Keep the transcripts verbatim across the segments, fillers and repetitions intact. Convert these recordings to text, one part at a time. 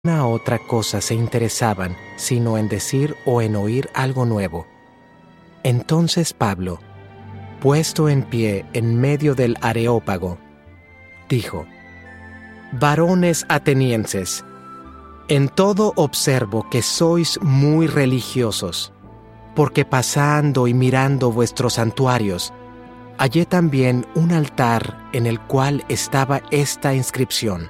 ninguna otra cosa se interesaban, sino en decir o en oír algo nuevo. Entonces Pablo, puesto en pie en medio del Areópago, dijo: Varones atenienses, en todo observo que sois muy religiosos, porque pasando y mirando vuestros santuarios, hallé también un altar en el cual estaba esta inscripción: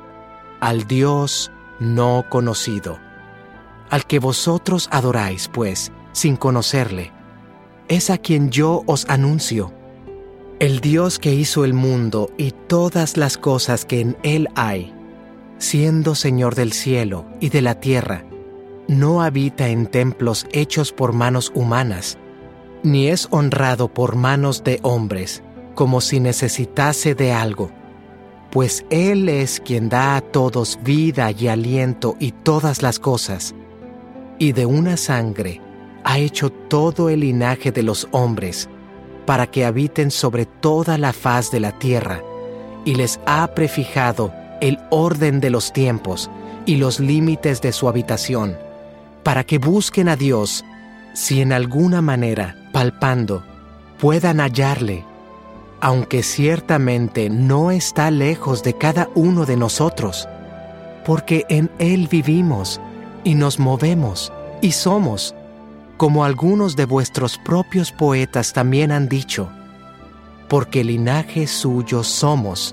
Al Dios no conocido. Al que vosotros adoráis, pues, sin conocerle, es a quien yo os anuncio. El Dios que hizo el mundo y todas las cosas que en él hay, siendo Señor del cielo y de la tierra, no habita en templos hechos por manos humanas, ni es honrado por manos de hombres, como si necesitase de algo, pues Él es quien da a todos vida y aliento y todas las cosas, y de una sangre ha hecho todo el linaje de los hombres, para que habiten sobre toda la faz de la tierra, y les ha prefijado el orden de los tiempos y los límites de su habitación, para que busquen a Dios, si en alguna manera, palpando, puedan hallarle, aunque ciertamente no está lejos de cada uno de nosotros, porque en Él vivimos, y nos movemos, y somos, como algunos de vuestros propios poetas también han dicho, porque linaje suyo somos.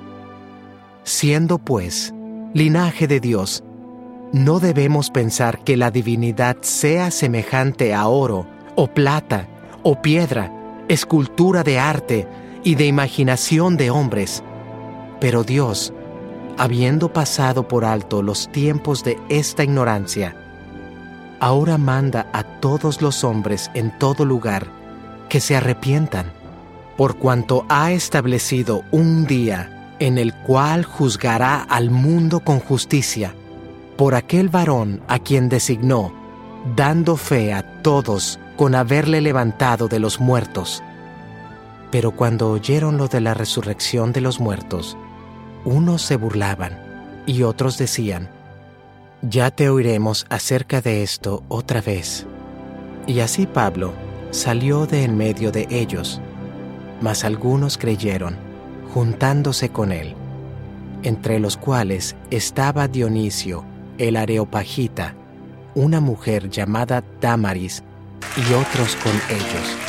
Siendo, pues, linaje de Dios, no debemos pensar que la divinidad sea semejante a oro, o plata, o piedra, escultura de arte y de imaginación de hombres. Pero Dios, habiendo pasado por alto los tiempos de esta ignorancia, ahora manda a todos los hombres en todo lugar que se arrepientan, por cuanto ha establecido un día en el cual juzgará al mundo con justicia, por aquel varón a quien designó, dando fe a todos con haberle levantado de los muertos. Pero cuando oyeron lo de la resurrección de los muertos, unos se burlaban y otros decían: Ya te oiremos acerca de esto otra vez. Y así Pablo salió de en medio de ellos, mas algunos creyeron, juntándose con él, entre los cuales estaba Dionisio el Areopagita, una mujer llamada Dámaris, y otros con ellos.